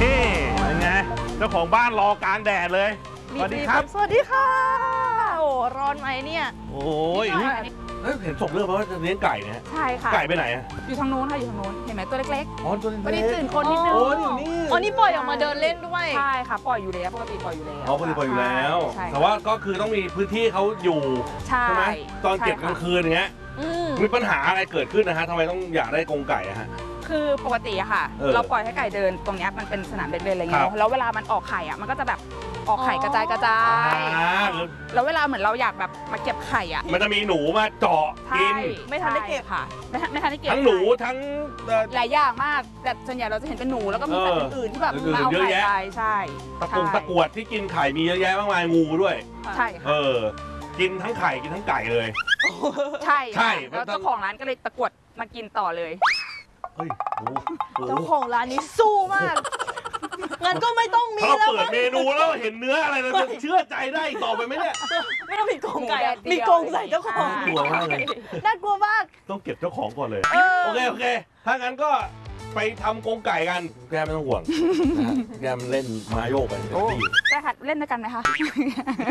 นี่เป็นไงเจ้าของบ้านรอกลางแดดเลยสวัสดีครับสวัสดีค่ะโอ้ร้อนไหมเนี่ยโอ้ยเห็นส่งเรื่องมาว่าจะเลี้ยงไก่เนี่ยใช่ค่ะไก่ไปไหนอะอยู่ทางนู้นค่ะอยู่ทางนู้นเห็นไหมตัวเล็กอ๋อตัวๆวันเล็นี้กตื่นคนนิดนึงโอ้นี่นี่อ๋อนี่ปล่อยออกมาเดินเล่นด้วยใช่ค่ะปล่อยอยู่แล้วปกติปล่อยอยู่แล้วอ๋อปกติปล่อยอยู่แล้วใช่แต่ว่าก็คือต้องมีพื้นที่เขาอยู่ใช่ใช่ไหมตอนเก็บกลางคืนอย่างเงี้ยมีปัญหาอะไรเกิดขึ้นนะฮะทำไมต้องอยากได้กรงไก่อะฮะคือปกติอะค่ะ เราปล่อยให้ไก่เดินตรงนี้มันเป็นสนามเด็กเล่นอะไรเงี้ยแล้วเวลามันออกไข่อะมันก็จะแบบออกไข่กระจายแล้วเวลาเหมือนเราอยากแบบมาเก็บไข่อะมันจะมีหนูมาเจาะกินไม่ทันได้เก็บค่ะไม่ทันได้เก็บทั้งหนูทั้งหลายอย่างมากแต่ส่วนใหญ่เราจะเห็นเป็นหนูแล้วก็มีสัตว์อื่นๆที่แบบมาเอาไข่ไปใช่ตะกรวดที่กินไข่มีเยอะแยะมากมายงูด้วยใช่ค่ะกินทั้งไข่กินทั้งไก่เลยใช่แล้วเจ้าของร้านก็เลยตะกรวดมากินต่อเลยเฮ้ยเจ้าของร้านนี้สู้มาก งั้นก็ไม่ต้องมีเราแล้วเปิดเมนูแล้วเห็นเนื้ออะไรเราจะเชื่อใจได้ต่อไปไหมเนี่ยไม่ต้องมีกรงไก่อะมีกรงใส่เจ้าของกลัวมากเลยน่ากลัวมากต้องเก็บเจ้าของก่อนเลยโอเคถ้างั้นก็ไปทำกรงไก่กันแกไม่ต้องห่วงแกมันเล่นมาโยกไปเต็มที่ได้ค่ะเล่นด้วยกันไหมคะ